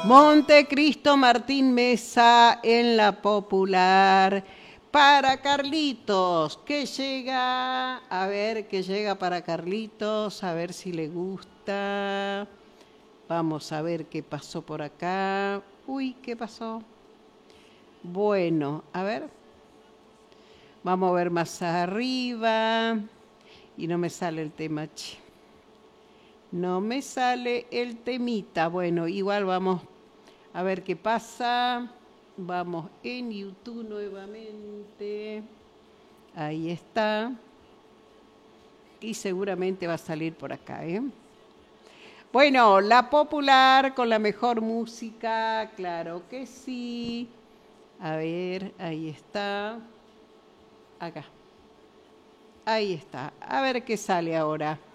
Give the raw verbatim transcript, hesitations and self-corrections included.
Montecristo Martín Mesa en la popular. Para Carlitos, que llega, a ver, que llega para Carlitos, a ver si le gusta. Vamos a ver qué pasó por acá. Uy, ¿qué pasó? Bueno, a ver. Vamos a ver más arriba. Y no me sale el tema, che. No me sale el temita. Bueno, igual vamos a ver qué pasa. Vamos en YouTube nuevamente. Ahí está. Y seguramente va a salir por acá, ¿eh? Bueno, la popular con la mejor música, claro que sí. A ver, ahí está. Acá. Ahí está. A ver qué sale ahora.